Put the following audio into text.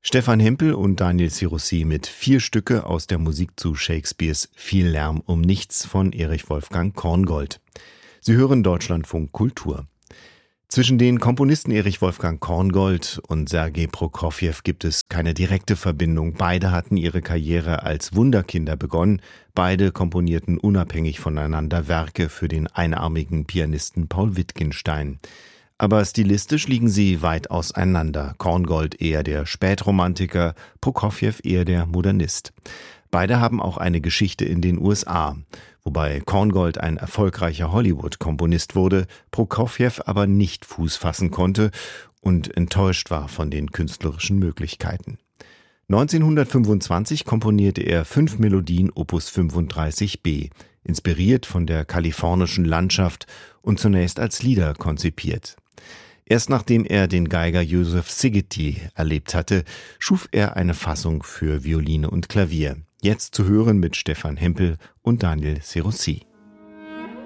Stefan Hempel und Daniel Sirussi mit 4 Stücke aus der Musik zu Shakespeares Viel Lärm um nichts von Erich Wolfgang Korngold. Sie hören Deutschlandfunk Kultur. Zwischen den Komponisten Erich Wolfgang Korngold und Sergei Prokofjew gibt es keine direkte Verbindung. Beide hatten ihre Karriere als Wunderkinder begonnen. Beide komponierten unabhängig voneinander Werke für den einarmigen Pianisten Paul Wittgenstein. Aber stilistisch liegen sie weit auseinander. Korngold eher der Spätromantiker, Prokofjew eher der Modernist. Beide haben auch eine Geschichte in den USA, wobei Korngold ein erfolgreicher Hollywood-Komponist wurde, Prokofjew aber nicht Fuß fassen konnte und enttäuscht war von den künstlerischen Möglichkeiten. 1925 komponierte er 5 Melodien Opus 35b, inspiriert von der kalifornischen Landschaft und zunächst als Lieder konzipiert. Erst nachdem er den Geiger Joseph Szigeti erlebt hatte, schuf er eine Fassung für Violine und Klavier. Jetzt zu hören mit Stefan Hempel und Daniel Sirussi.